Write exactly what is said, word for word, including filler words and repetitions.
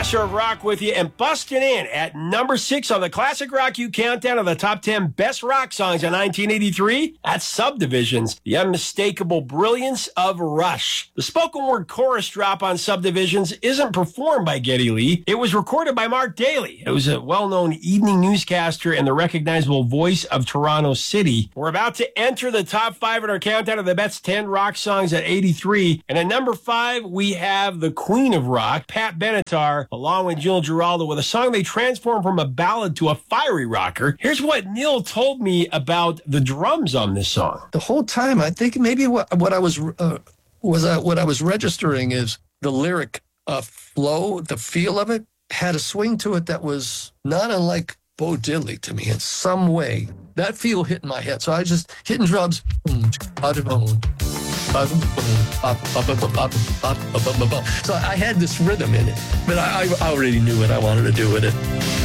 Master of Rock with you and busting in at number six on the Classic Rock U Countdown of the top ten best rock songs of nineteen eighty-three. That's Subdivisions, the unmistakable brilliance of Rush. The spoken word chorus drop on Subdivisions isn't performed by Geddy Lee. It was recorded by Mark Daly. It was a well-known evening newscaster and the recognizable voice of Toronto City. We're about to enter the top five in our countdown of the best ten rock songs at eighty-three. And at number five, we have the Queen of Rock, Pat Benatar, along with Jill Giraldo, with a song they transformed from a ballad to a fiery rocker. Here's what Neil told me about the drums on this song. The whole time, I think maybe what, what I was uh, was uh, what I was registering is the lyric uh, flow, the feel of it had a swing to it that was not unlike Bo Diddley to me in some way. That feel hit in my head. So I just hitting drums. So I had this rhythm in it, but I, I already knew what I wanted to do with it.